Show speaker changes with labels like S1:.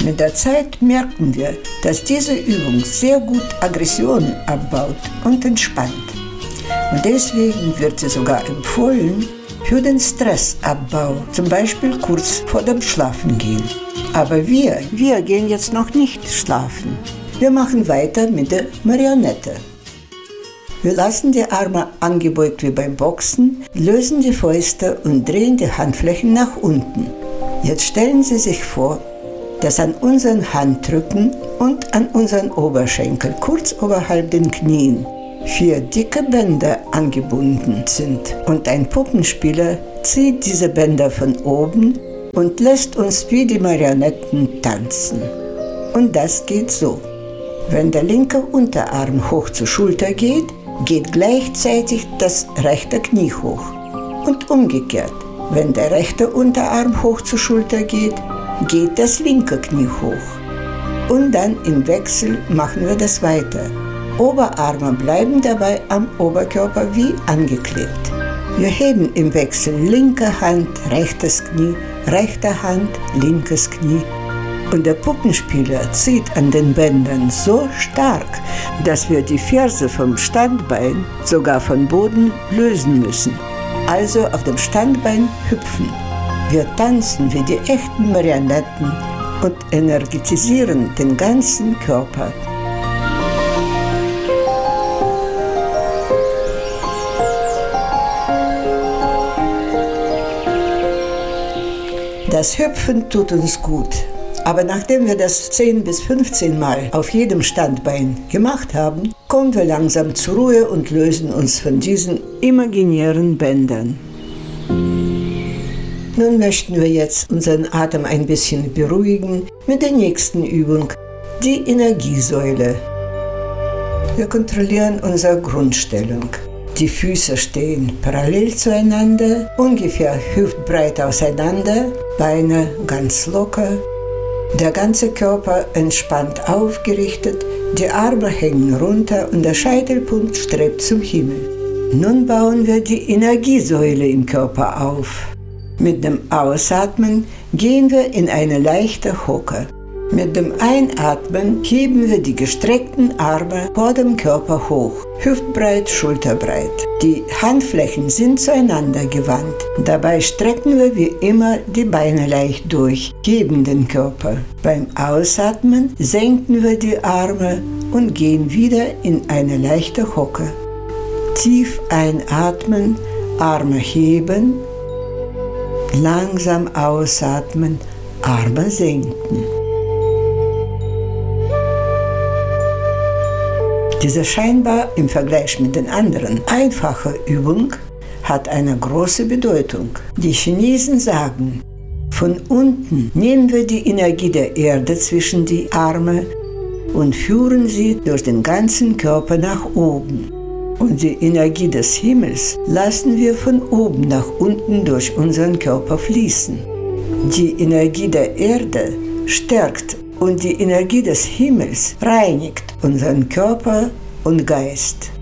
S1: Mit der Zeit merken wir, dass diese Übung sehr gut Aggressionen abbaut und entspannt. Und deswegen wird sie sogar empfohlen für den Stressabbau, zum Beispiel kurz vor dem Schlafengehen. Aber wir gehen jetzt noch nicht schlafen. Wir machen weiter mit der Marionette. Wir lassen die Arme angebeugt wie beim Boxen, lösen die Fäuste und drehen die Handflächen nach unten. Jetzt stellen Sie sich vor, dass an unseren Handrücken und an unseren Oberschenkel, kurz oberhalb den Knien, 4 dicke Bänder angebunden sind. Und ein Puppenspieler zieht diese Bänder von oben und lässt uns wie die Marionetten tanzen. Und das geht so. Wenn der linke Unterarm hoch zur Schulter geht, geht gleichzeitig das rechte Knie hoch. Und umgekehrt, wenn der rechte Unterarm hoch zur Schulter geht, geht das linke Knie hoch. Und dann im Wechsel machen wir das weiter. Oberarme bleiben dabei am Oberkörper wie angeklebt. Wir heben im Wechsel linke Hand, rechtes Knie, rechte Hand, linkes Knie. Und der Puppenspieler zieht an den Bändern so stark, dass wir die Ferse vom Standbein sogar vom Boden lösen müssen. Also auf dem Standbein hüpfen. Wir tanzen wie die echten Marionetten und energetisieren den ganzen Körper. Das Hüpfen tut uns gut. Aber nachdem wir das 10 bis 15 Mal auf jedem Standbein gemacht haben, kommen wir langsam zur Ruhe und lösen uns von diesen imaginären Bändern. Nun möchten wir jetzt unseren Atem ein bisschen beruhigen mit der nächsten Übung, die Energiesäule. Wir kontrollieren unsere Grundstellung. Die Füße stehen parallel zueinander, ungefähr hüftbreit auseinander, Beine ganz locker. Der ganze Körper entspannt aufgerichtet, die Arme hängen runter und der Scheitelpunkt strebt zum Himmel. Nun bauen wir die Energiesäule im Körper auf. Mit dem Ausatmen gehen wir in eine leichte Hocke. Mit dem Einatmen heben wir die gestreckten Arme vor dem Körper hoch, hüftbreit, schulterbreit. Die Handflächen sind zueinander gewandt. Dabei strecken wir wie immer die Beine leicht durch, heben den Körper. Beim Ausatmen senken wir die Arme und gehen wieder in eine leichte Hocke. Tief einatmen, Arme heben, langsam ausatmen, Arme senken. Diese scheinbar im Vergleich mit den anderen einfache Übung hat eine große Bedeutung. Die Chinesen sagen, von unten nehmen wir die Energie der Erde zwischen die Arme und führen sie durch den ganzen Körper nach oben. Und die Energie des Himmels lassen wir von oben nach unten durch unseren Körper fließen. Die Energie der Erde stärkt und die Energie des Himmels reinigt unseren Körper und Geist.